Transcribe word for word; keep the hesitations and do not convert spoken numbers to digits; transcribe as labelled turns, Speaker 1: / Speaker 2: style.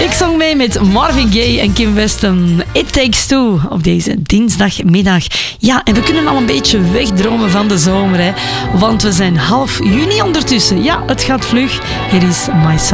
Speaker 1: Ik zong mee met Marvin Gaye en Kim Weston. It Takes Two op deze dinsdagmiddag. Ja, en we kunnen al een beetje wegdromen van de zomer, hè? Want we zijn half juni ondertussen. Ja, het gaat vlug. Hier is My Summer.